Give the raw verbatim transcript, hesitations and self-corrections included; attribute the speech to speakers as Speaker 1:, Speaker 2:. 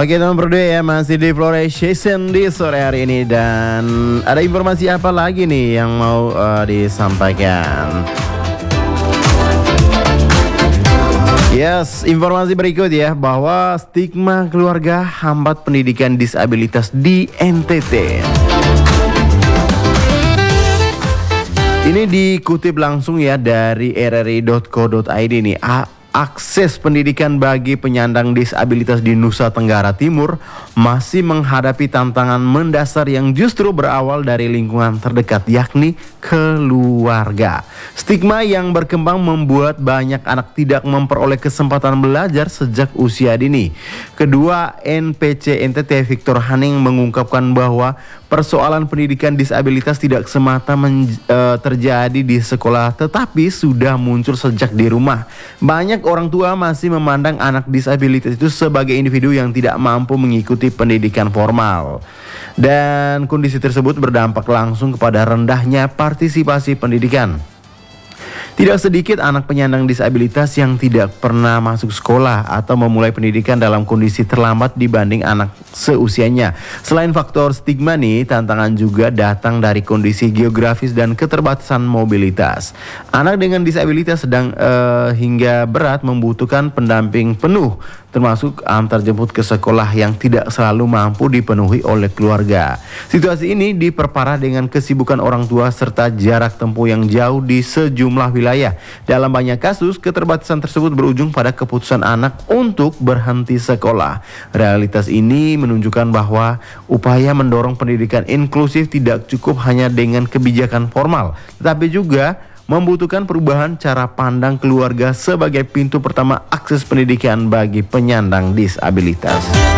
Speaker 1: Oke teman berdua ya, masih di Floration di sore hari ini. Dan ada informasi apa lagi nih yang mau uh, disampaikan? Yes, informasi berikut ya, bahwa stigma keluarga hambat pendidikan disabilitas di N T T. Ini dikutip langsung ya dari r r i dot co dot i d nih. A Akses pendidikan bagi penyandang disabilitas di Nusa Tenggara Timur masih menghadapi tantangan mendasar yang justru berawal dari lingkungan terdekat, yakni keluarga. Stigma yang berkembang membuat banyak anak tidak memperoleh kesempatan belajar sejak usia dini. Kedua N P C N T T Victor Haning mengungkapkan bahwa persoalan pendidikan disabilitas tidak semata men, e, terjadi di sekolah, tetapi sudah muncul sejak di rumah. Banyak orang tua masih memandang anak disabilitas itu sebagai individu yang tidak mampu mengikuti pendidikan formal. Dan kondisi tersebut berdampak langsung kepada rendahnya partisipasi pendidikan. Tidak sedikit anak penyandang disabilitas yang tidak pernah masuk sekolah atau memulai pendidikan dalam kondisi terlambat dibanding anak seusianya. Selain faktor stigma nih, tantangan juga datang dari kondisi geografis dan keterbatasan mobilitas. Anak dengan disabilitas sedang uh, hingga berat membutuhkan pendamping penuh, termasuk antar jemput ke sekolah yang tidak selalu mampu dipenuhi oleh keluarga. Situasi ini diperparah dengan kesibukan orang tua serta jarak tempuh yang jauh di sejumlah wilayah. Dalam banyak kasus, keterbatasan tersebut berujung pada keputusan anak untuk berhenti sekolah. Realitas ini menunjukkan bahwa upaya mendorong pendidikan inklusif tidak cukup hanya dengan kebijakan formal, tetapi juga membutuhkan perubahan cara pandang keluarga sebagai pintu pertama akses pendidikan bagi penyandang disabilitas.